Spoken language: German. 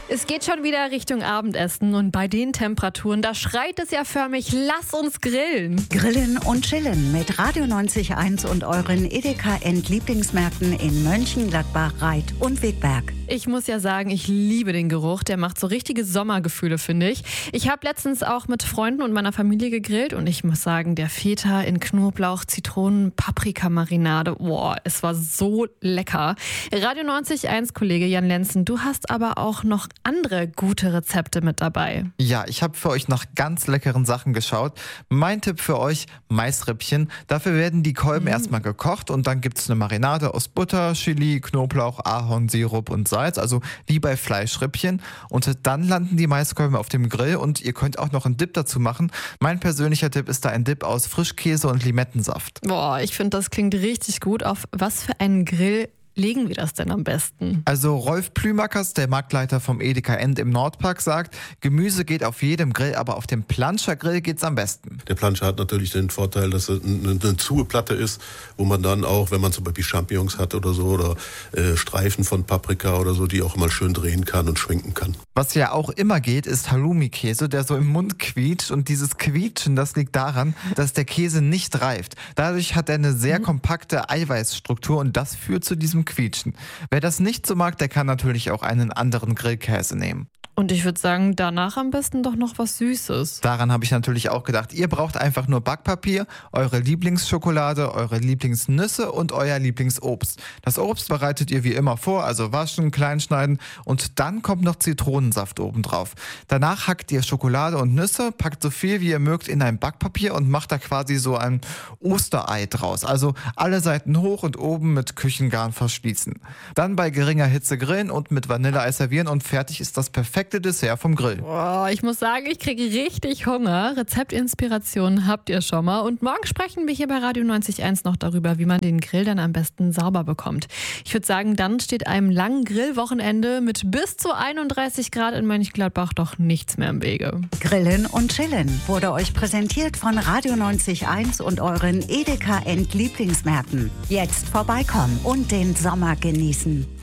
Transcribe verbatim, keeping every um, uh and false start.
Es geht schon wieder Richtung Abendessen und bei den Temperaturen, da schreit es ja förmlich, lass uns grillen. Grillen und chillen mit Radio neunzig Komma eins und euren Edeka End-Lieblingsmärkten in Mönchengladbach, Reit und Wegberg. Ich muss ja sagen, ich liebe den Geruch, der macht so richtige Sommergefühle, finde ich. Ich habe letztens auch mit Freunden und meiner Familie gegrillt und ich muss sagen, der Feta in Knoblauch, Zitronen, Paprikamarinade, boah, es war so lecker. Radio neunzig Komma eins Kollege Jan Lenzen, du hast aber auch noch andere gute Rezepte mit dabei. Ja, ich habe für euch nach ganz leckeren Sachen geschaut. Mein Tipp für euch, Maisrippchen. Dafür werden die Kolben mm. erstmal gekocht und dann gibt es eine Marinade aus Butter, Chili, Knoblauch, Ahornsirup und Salz, also wie bei Fleischrippchen. Und dann landen die Maiskolben auf dem Grill und ihr könnt auch noch einen Dip dazu machen. Mein persönlicher Tipp ist da ein Dip aus Frischkäse und Limettensaft. Boah, ich finde, das klingt richtig gut. Auf was für einen Grill legen wir das denn am besten? Also Rolf Plümackers, der Marktleiter vom Edeka End im Nordpark, sagt, Gemüse geht auf jedem Grill, aber auf dem Planscher-Grill geht's am besten. Der Planscher hat natürlich den Vorteil, dass es eine, eine zuhe Platte ist, wo man dann auch, wenn man zum Beispiel Champignons hat oder so, oder äh, Streifen von Paprika oder so, die auch immer schön drehen kann und schwenken kann. Was ja auch immer geht, ist Halloumi-Käse, der so im Mund quietscht. Und dieses Quietschen, das liegt daran, dass der Käse nicht reift. Dadurch hat er eine sehr kompakte Eiweißstruktur und das führt zu diesem Quietschen. Wer das nicht so mag, der kann natürlich auch einen anderen Grillkäse nehmen. Und ich würde sagen, danach am besten doch noch was Süßes. Daran habe ich natürlich auch gedacht. Ihr braucht einfach nur Backpapier, eure Lieblingsschokolade, eure Lieblingsnüsse und euer Lieblingsobst. Das Obst bereitet ihr wie immer vor, also waschen, kleinschneiden und dann kommt noch Zitronensaft obendrauf. Danach hackt ihr Schokolade und Nüsse, packt so viel wie ihr mögt in ein Backpapier und macht da quasi so ein Osterei draus. Also alle Seiten hoch und oben mit Küchengarn verschließen. Dann bei geringer Hitze grillen und mit Vanilleeis servieren und fertig ist das perfekte Dessert vom Grill. Boah, ich muss sagen, ich kriege richtig Hunger. Rezeptinspirationen habt ihr schon mal. Und morgen sprechen wir hier bei Radio neunzig Komma eins noch darüber, wie man den Grill dann am besten sauber bekommt. Ich würde sagen, dann steht einem langen Grillwochenende mit bis zu einunddreißig Grad in Mönchengladbach doch nichts mehr im Wege. Grillen und chillen wurde euch präsentiert von Radio neunzig Komma eins und euren Edeka End Lieblingsmärkten. Jetzt vorbeikommen und den Sommer genießen.